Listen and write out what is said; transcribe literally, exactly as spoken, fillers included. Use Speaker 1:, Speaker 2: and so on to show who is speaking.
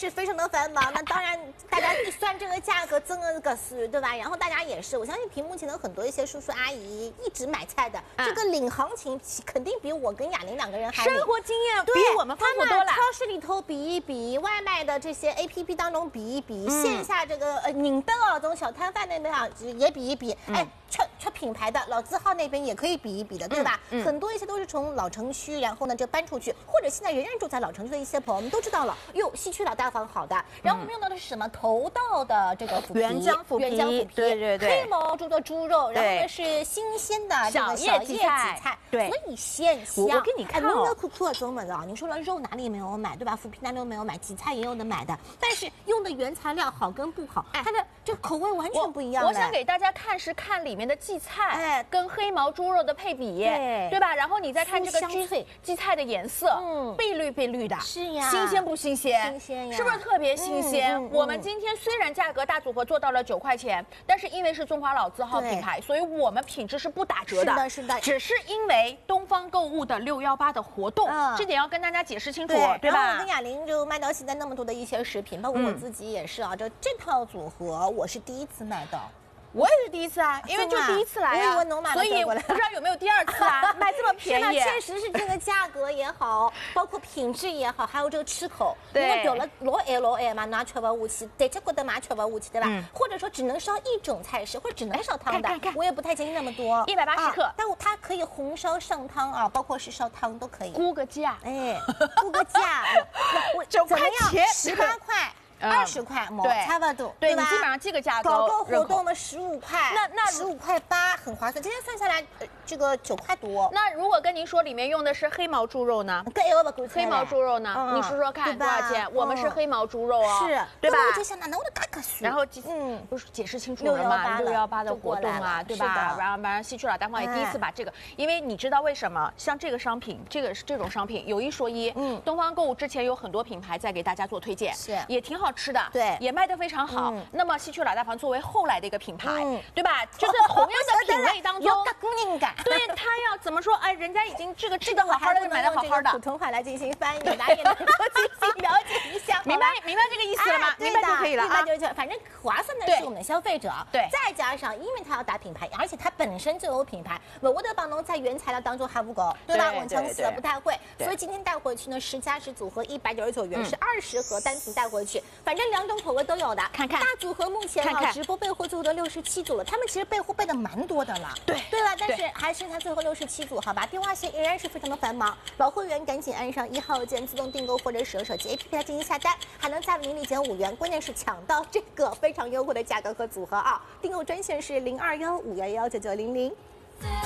Speaker 1: 是非常的繁忙。那当然，大家一算这个价格，增了个数，对吧？然后大家也是，我相信屏幕前的很多一些叔叔阿姨一直买菜的，
Speaker 2: 啊、
Speaker 1: 这个领行情肯定比我跟雅玲两个人还
Speaker 2: 生活经验比我们丰富多了。
Speaker 1: 超市里头比一比，外卖的这些 A P P 当中比一比，嗯、线下这个呃宁德哦这种小摊贩那边啊也比一比，嗯、哎。出出品牌的老字号那边也可以比一比的，对吧？嗯嗯、很多一些都是从老城区，然后呢就搬出去，或者现在仍然住在老城区的一些朋友们都知道了，哟，西区老大房好的。然后我们用到的是什么？头道的这个腐皮，
Speaker 2: 原浆腐皮，
Speaker 1: 原浆腐皮，
Speaker 2: 对对对，
Speaker 1: 黑毛猪的猪肉，然后呢是新鲜的这个小叶紫菜，
Speaker 2: 对，
Speaker 1: 所以鲜香。
Speaker 2: 我给你看哦，
Speaker 1: 农业库库的中文啊，你说了肉哪里没有买，对吧？腐皮哪里没有买，紫菜也有的买的，但是用的原材料好跟不好，它的这个口味完全不一样。
Speaker 2: 我想给大家看是看里面的荠菜。哎，跟黑毛猪肉的配比，对对吧？然后你再看这个荠荠菜的颜色，嗯，碧绿碧绿的，
Speaker 1: 是呀，
Speaker 2: 新鲜不新鲜？
Speaker 1: 新鲜呀，
Speaker 2: 是不是特别新鲜？
Speaker 1: 嗯嗯嗯、
Speaker 2: 我们今天虽然价格大组合做到了九块钱，但是因为是中华老字号品牌，所以我们品质是不打折的。
Speaker 1: 是的，是的，
Speaker 2: 只是因为东方购物的六幺八的活动，嗯、这点要跟大家解释清楚，对, 对吧？
Speaker 1: 然后我跟雅玲就卖到现在那么多的一些食品，包括我自己也是啊，嗯、这这套组合我是第一次买到。
Speaker 2: 我也是第一次啊，因为就第一次来啊，所以不知道有没有第二次啊，卖这么便宜。
Speaker 1: 确实是这个价格也好，包括品质也好，还有这个吃口，
Speaker 2: 对，
Speaker 1: 因为有了老爱老爱嘛，拿吃不下去，大家觉得拿吃不下去，对吧？嗯、或者说只能烧一种菜式，或者只能烧汤的，
Speaker 2: 看看
Speaker 1: 我也不太建议那么多，
Speaker 2: 一百八十克、啊，
Speaker 1: 但它可以红烧上汤啊，包括是烧汤都可以。
Speaker 2: 估个价，
Speaker 1: 哎，估个价，
Speaker 2: 我九块钱，
Speaker 1: 十八块。二十块，
Speaker 2: 对，
Speaker 1: 差不多，
Speaker 2: 对吧？你基本上这个价格，
Speaker 1: 搞个活动的十五块，
Speaker 2: 那那
Speaker 1: 十五块八很划算。今天算下来，呃、这个九块多。
Speaker 2: 那如果跟您说里面用的是黑毛猪肉呢？黑毛猪肉呢？嗯、你说说看多少钱？嗯、我们是黑毛猪肉哦，
Speaker 1: 是，
Speaker 2: 对吧？
Speaker 1: 我就想拿那我的嘎嘎数。
Speaker 2: 然后，嗯，不是解释清楚了吗？六幺八的活动啊，对吧？然后，然后西区老大方也第一次把这个，因为你知道为什么？像这个商品，这个是这种商品，有一说一，嗯，东方购物之前有很多品牌在给大家做推荐，
Speaker 1: 是，
Speaker 2: 也挺好吃的，
Speaker 1: 对。
Speaker 2: 也卖得非常好。嗯、那么西区老大房作为后来的一个品牌，嗯、对吧？就是同样的品类当中，
Speaker 1: 有个姑娘感。
Speaker 2: 对，他要怎么说？哎，人家已经这个制得好好的，买得好好的。
Speaker 1: 普通话来进行翻译，大家也能够进行了解一下。
Speaker 2: 明白明白这个意思了吗？明白就可以了啊。
Speaker 1: 明白就反正划算的是我们的消费者。
Speaker 2: 对。
Speaker 1: 再加上，因为它要打品牌，而且它本身就有品牌，我的帮农在原材料当中还不够，对吧？我强死了不太会，所以今天带回去呢，十加十组合一百九十九元，是二十盒单品带回去，反正两种口味都有的。
Speaker 2: 看看
Speaker 1: 大组合目前啊，直播备货最后的六十七组了，他们其实备货备的蛮多的了，
Speaker 2: 对
Speaker 1: 对吧？但是还剩下最后六十七组，好吧？电话线仍然是非常的繁忙，老会员赶紧按上一号键自动订购或者使用手机 A P P 来进行下单，还能再领礼减五元，关键是抢到这个非常优惠的价格和组合啊！订购专线是零二幺五幺幺九九零零。